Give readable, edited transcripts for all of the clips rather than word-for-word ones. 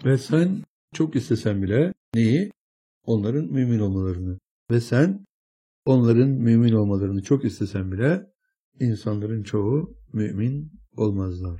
Ve sen çok istesen bile neyi? Onların mümin olmalarını. Ve sen onların mümin olmalarını çok istesen bile insanların çoğu mümin olmazlar.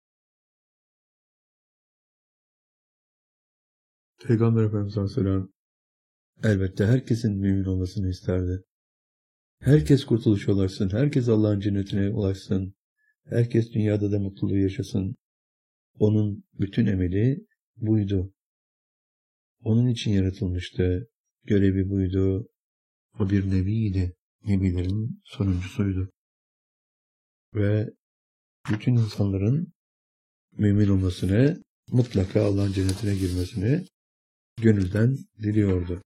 Peygamber Efendimiz Aleyhisselam elbette herkesin mümin olmasını isterdi. Herkes kurtuluşa ulaşsın, herkes Allah'ın cennetine ulaşsın, herkes dünyada da mutluluğu yaşasın. Onun bütün emeli buydu. Onun için yaratılmıştı. Görevi buydu. O bir nebiydi. Nebilerin sonuncusuydu. Ve bütün insanların mümin olmasını, mutlaka Allah'ın cennetine girmesini gönülden diliyordu.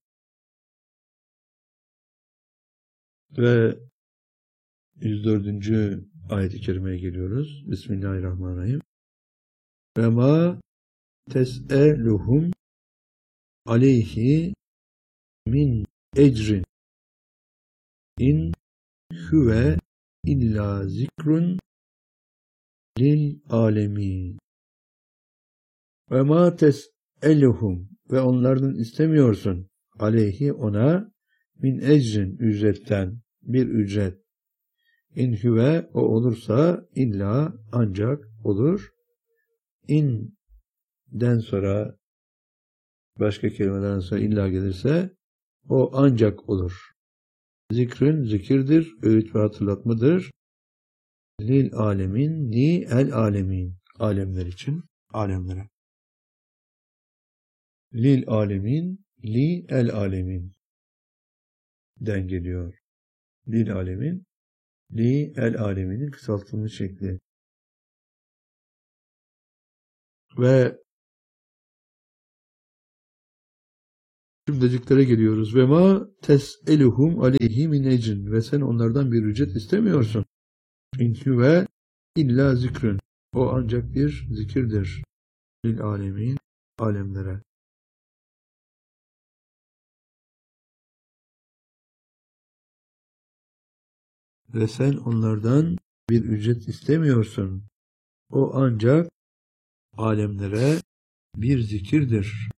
Ve 104. ayet-i kerimeye geliyoruz. Bismillahirrahmanirrahim. Ve ma tes'eluhum aleyhi min ecrin in huve illa zikrun lil alemin. Ve ma tes'eluhum ve onlardan istemiyorsun aleyhi ona min ecrin ücretten bir ücret. İn huve o olursa illa ancak olur. İn'den sonra başka kelimelerden sonra illa gelirse o ancak olur. Zikrün zikirdir, öğüt ve hatırlatmadır. Lil alemin, li el alemin. Alemler için, alemlere. Lil alemin, li el alemin den geliyor. Lil alemin, li el aleminin kısaltılmış şekli. Ve cümleciklere geliyoruz. Ve ma tes'eluhum aleyhi min ecrin ve sen onlardan bir ücret istemiyorsun. İn huve illa zikrün. O ancak bir zikirdir. Lil alemin, alemlere. Ve sen onlardan bir ücret istemiyorsun. O ancak alemlere bir zikirdir.